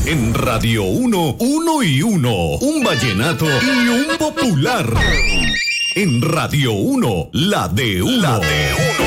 En Radio 1, 1 y 1. Un vallenato y un popular. En Radio 1, la de uno. La de uno.